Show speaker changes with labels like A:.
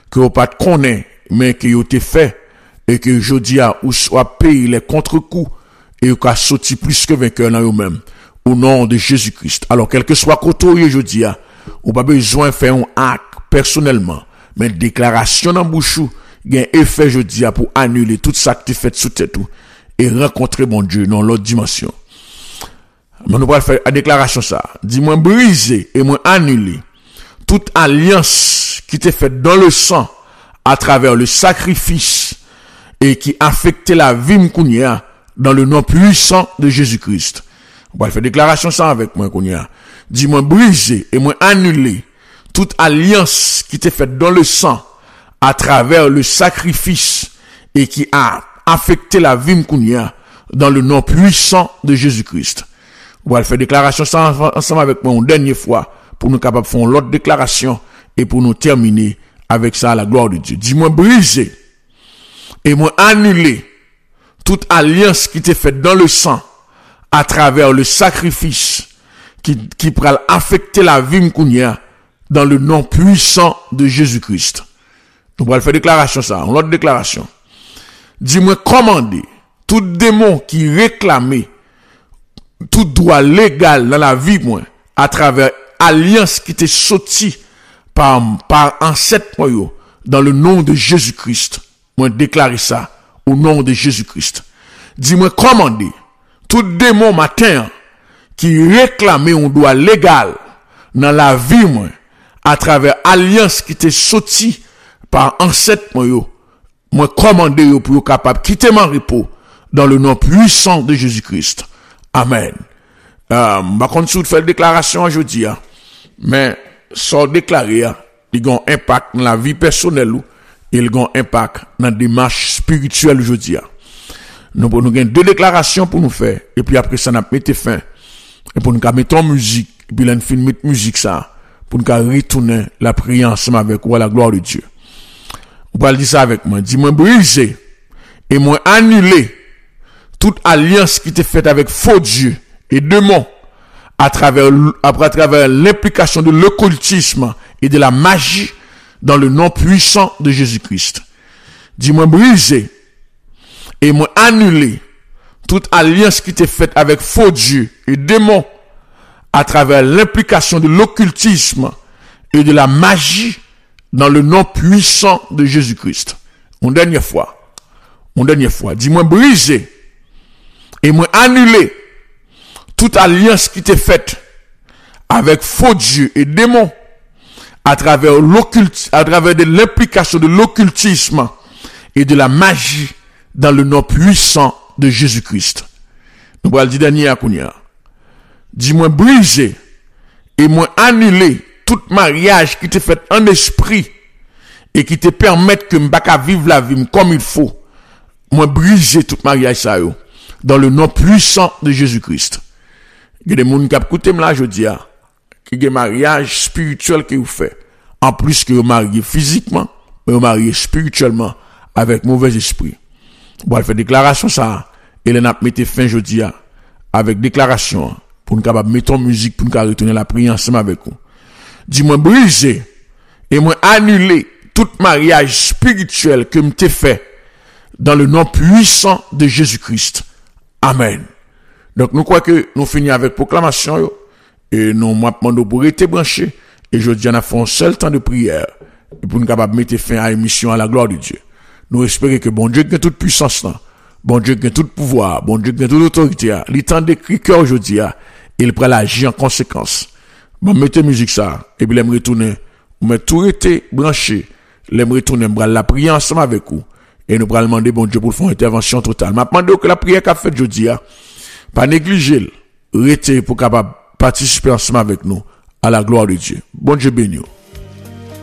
A: que vous pas connaît, mais que vous avez fait, et que jodi a ou soit payé les contre-coups, et vous avez sorti plus que vainqueur dans vous-même, au nom de Jésus-Christ. Alors, quel que soit côté jodi a, ou pas besoin de faire un acte personnellement, mais déclaration dans bouchou, gain effet jodi a pour annuler tout ça que tu fait sous tête tout, et rencontrer mon Dieu dans l'autre dimension. Mais nous allons faire la déclaration ça. Dis-moi briser et moi annuler toute alliance qui t'est faite dans le sang à travers le sacrifice et qui affectait la vie m'kounia dans le nom puissant de Jésus-Christ. On va faire déclaration ça avec moi kounia. Dis-moi briser et moi annuler toute alliance qui t'est faite dans le sang à travers le sacrifice et qui a affecté la vie m'kounia dans le nom puissant de Jésus-Christ. On va faire déclaration ça ensemble avec moi une dernière fois pour nous capables de faire l'autre déclaration et pour nous terminer avec ça à la gloire de Dieu. Dis-moi briser et moi annuler toute alliance qui t'est faite dans le sang à travers le sacrifice qui pourra affecter la vie m'kounia dans le nom puissant de Jésus-Christ. On va faire déclaration ça, une autre déclaration. Dis-moi commander tout démon qui réclamait tout droit légal dans la vie moi à travers alliance qui t'est sorti par ancêtre moi dans le nom de Jésus-Christ. Moi déclarer ça au nom de Jésus-Christ. Dis-moi commander tout démon matin qui réclamait un droit légal dans la vie moi à travers alliance qui t'est sorti par ancêtre moi commander pour capable quitter mon repos dans le nom puissant de Jésus-Christ. Amen. Ma continue de faire déclaration aujourd'hui, mais sans déclarer, il a un impact dans la vie personnelle et il a un impact dans la démarche spirituelle aujourd'hui. Nous avons deux déclarations pour nous faire et puis après ça, nous mettons fin et pour nous mettre en musique et puis nous finissons mettre musique ça pour nous retourner la prière ensemble avec vous à la gloire de Dieu. Vous pouvez dire ça avec moi. Dis-moi briser et moi annuler toute alliance qui était faite avec faux dieux et démons à travers l'implication de l'occultisme et de la magie dans le nom puissant de Jésus-Christ. Dis-moi briser et moi annuler toute alliance qui était faite avec faux dieux et démons à travers l'implication de l'occultisme et de la magie dans le nom puissant de Jésus-Christ. Une dernière fois. Dis-moi briser et moi annuler toute alliance qui était faite avec faux dieux et démons à travers de l'implication de l'occultisme et de la magie dans le nom puissant de Jésus-Christ. Nous allons dire dernier akounia. Dis-moi briser et moi annuler tout mariage qui était fait en esprit et qui te permettent que m'baka vivre la vie comme il faut. Moi briser tout mariage ça yo dans le nom puissant de Jésus-Christ. Il y a des gens qui écoutent là aujourd'hui, qui ont un mariage spirituel que vous faites. En plus que vous mariez physiquement, mais vous mariez spirituellement avec mauvais esprit. Bon, elle fait déclaration ça, et elle a mis fin aujourd'hui avec déclaration pour nous capable mettre en musique pour nous retourner la prière ensemble avec vous. Dis-moi briser et moi annuler tout mariage spirituel que m'te fait dans le nom puissant de Jésus-Christ. Amen. Donc, nous croyons que nous finissons avec proclamation, et nous demandons pour être branchés, et je dis, on a fait un seul temps de prière, et pour nous capables de mettre fin à l'émission à la gloire de Dieu. Nous espérons que bon Dieu qui a toute puissance, bon Dieu qui a tout pouvoir, bon Dieu qui a toute autorité, il tend d'écrire cœur aujourd'hui, et il prend l'agir en conséquence. Bon, mettez musique ça, et puis, l'aime retourner, mais tout été branché, l'aime retourner, la prière ensemble avec vous. Et nous allons demander, bon Dieu, pour faire une intervention totale. Je demande que la prière qu'a faite aujourd'hui, pas négliger, rester pour capable participer ensemble avec nous à la gloire de Dieu. Bon Dieu béni.